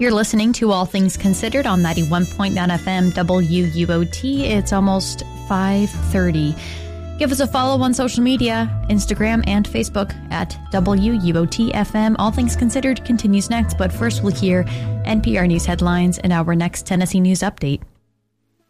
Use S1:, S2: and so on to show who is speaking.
S1: You're listening to All Things Considered on 91.9 FM WUOT. It's almost 5:30. Give us a follow on social media, Instagram and Facebook at WUOT FM. All Things Considered continues next, but first we'll hear NPR News headlines in our next Tennessee News Update.